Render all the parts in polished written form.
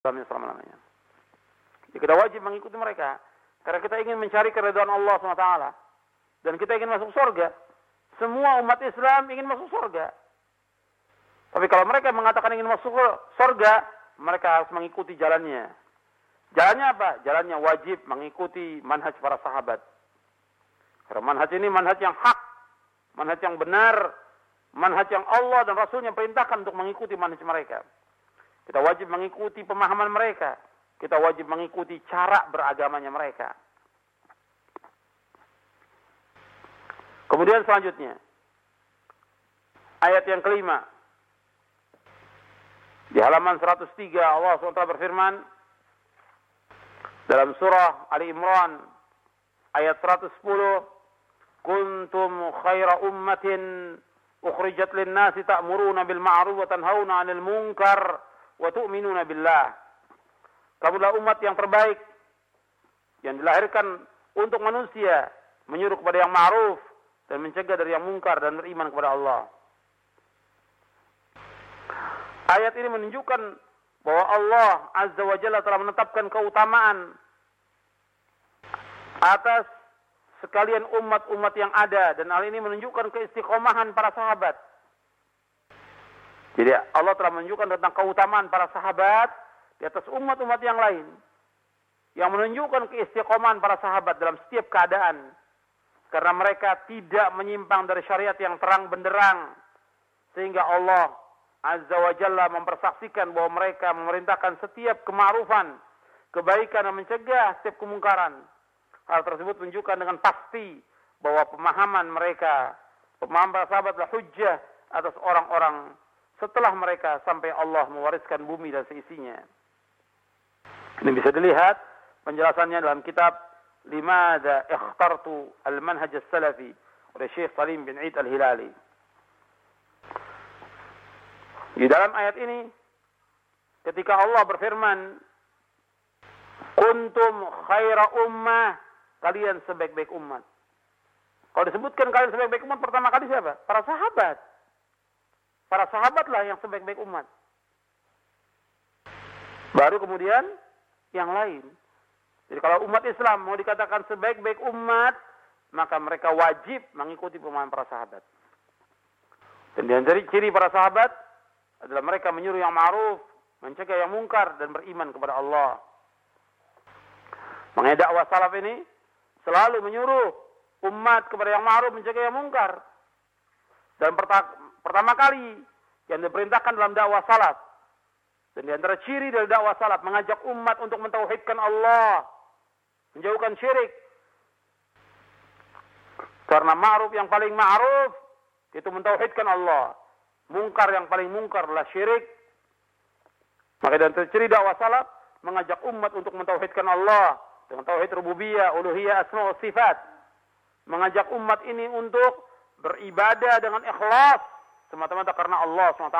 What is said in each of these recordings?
selama-lamanya. Jadi kita wajib mengikuti mereka karena kita ingin mencari keridhaan Allah SWT dan kita ingin masuk surga. Semua umat Islam ingin masuk surga. Tapi kalau mereka mengatakan ingin masuk surga, mereka harus mengikuti jalannya. Jalannya apa? Jalannya wajib mengikuti manhaj para sahabat. Karena manhaj ini manhaj yang hak, manhaj yang benar, manhaj yang Allah dan Rasulnya perintahkan untuk mengikuti manhaj mereka. Kita wajib mengikuti pemahaman mereka. Kita wajib mengikuti cara beragamanya mereka. Kemudian selanjutnya, ayat yang kelima. Di halaman 103 Allah SWT berfirman dalam surah Ali Imran ayat 110, kuntum khaira ummatin ukhrijat lin-nasi ta'muruna bil ma'ruf wa tanhauna 'anil munkar wa tu'minuna billah. Kamulah umat yang terbaik yang dilahirkan untuk manusia, menyuruh kepada yang ma'ruf dan mencegah dari yang mungkar dan beriman kepada Allah. Ayat ini menunjukkan bahwa Allah Azza wa Jalla telah menetapkan keutamaan atas sekalian umat-umat yang ada, dan hal ini menunjukkan keistiqomahan para sahabat. Jadi Allah telah menunjukkan tentang keutamaan para sahabat di atas umat-umat yang lain, yang menunjukkan keistiqomahan para sahabat dalam setiap keadaan, karena mereka tidak menyimpang dari syariat yang terang benderang, sehingga Allah Azza wa Jalla mempersaksikan bahwa mereka memerintahkan setiap kema'rufan, kebaikan, dan mencegah setiap kemungkaran. Hal tersebut menunjukkan dengan pasti bahwa pemahaman mereka, pemahaman para sahabat adalah hujjah atas orang-orang setelah mereka sampai Allah mewariskan bumi dan seisinya. Ini bisa dilihat penjelasannya dalam kitab Limadha Ikhtartu Al-Manhaj As-Salafi oleh Syekh Salim bin Eid Al-Hilali. Di dalam ayat ini, ketika Allah berfirman, kuntum khaira ummah, kalian sebaik-baik umat. Kalau disebutkan kalian sebaik-baik umat, pertama kali siapa? Para sahabat. Para sahabatlah yang sebaik-baik umat. Baru kemudian yang lain. Jadi kalau umat Islam mau dikatakan sebaik-baik umat, maka mereka wajib mengikuti pemahaman para sahabat. Dan di antara ciri para sahabat adalah mereka menyuruh yang ma'ruf, mencegah yang mungkar, dan beriman kepada Allah. Makanya dakwah salaf ini selalu menyuruh umat kepada yang ma'ruf, mencegah yang mungkar. Dan pertama kali yang diperintahkan dalam dakwah salaf, dan di antara ciri dari dakwah salaf, mengajak umat untuk mentauhidkan Allah, menjauhkan syirik. Karena ma'ruf yang paling ma'ruf itu mentauhidkan Allah. Mungkar yang paling mungkar adalah syirik. Maka dan ciri dakwah salaf mengajak umat untuk mentauhidkan Allah dengan tauhid rububiyah, uluhiyah, asma wa sifat. Mengajak umat ini untuk beribadah dengan ikhlas semata-mata karena Allah SWT.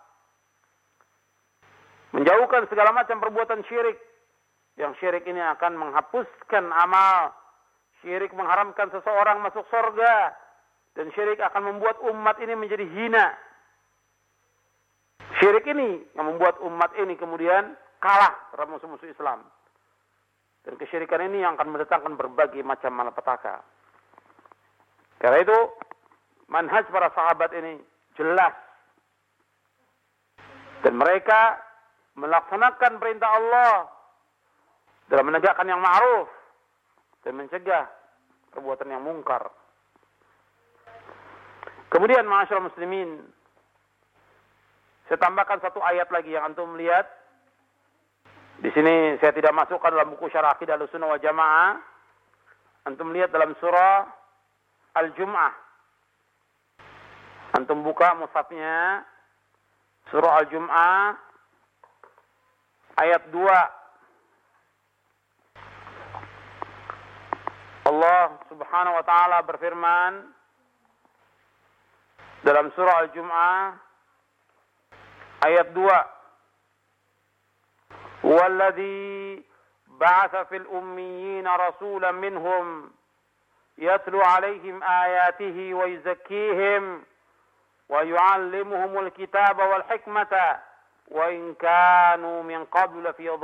Menjauhkan segala macam perbuatan syirik. Yang syirik ini akan menghapuskan amal. Syirik mengharamkan seseorang masuk surga, dan syirik akan membuat umat ini menjadi hina. Syirik ini yang membuat umat ini kemudian kalah terhadap musuh-musuh Islam. Dan kesyirikan ini yang akan mendatangkan berbagai macam malapetaka. Karena itu, manhaj para sahabat ini jelas. Dan mereka melaksanakan perintah Allah dalam menegakkan yang ma'ruf dan mencegah perbuatan yang mungkar. Kemudian, ma'asyiral muslimin, saya tambahkan satu ayat lagi yang antum lihat. Di sini saya tidak masukkan dalam buku Syarah Aqidah Ahlussunnah wal Jamaah. Antum lihat dalam surah Al-Jum'ah. Antum buka mushafnya, surah Al-Jum'ah ayat 2. Allah Subhanahu wa taala berfirman dalam surah Al-Jum'ah ayat 2. Walladzi ba'atha fil ummiyina rasulan minhum yatlu 'alaihim ayatihi wa yuzakkihim wa yu'allimuhumul kitaba wal hikmata wa in kanu min qablu lafi